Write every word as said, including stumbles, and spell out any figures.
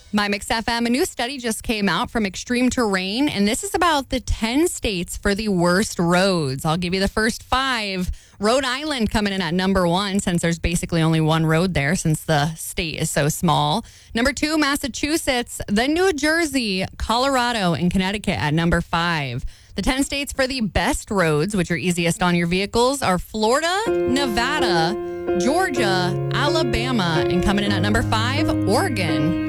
My Mix F M, a new study just came out from Extreme Terrain, and this is about the ten states for the worst roads. I'll give you the first five. Rhode Island coming in at number one, since there's basically only one road there, since the state is so small. Number two, Massachusetts, then New Jersey, Colorado, and Connecticut at number five. The ten states for the best roads, which are easiest on your vehicles, are Florida, Nevada, Georgia, Alabama, and coming in at number five, Oregon.